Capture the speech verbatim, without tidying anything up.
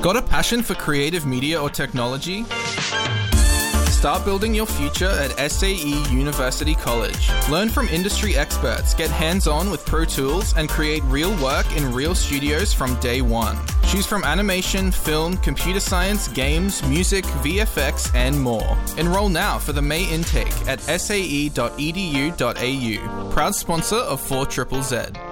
Got a passion for creative media or technology? Start building your future at S A E University College. Learn from industry experts, get hands-on with Pro Tools, and create real work in real studios from day one. Choose from animation, film, computer science, games, music, V F X, and more. Enroll now for the May intake at s a e dot e d u dot a u. Proud sponsor of four Z Z Z.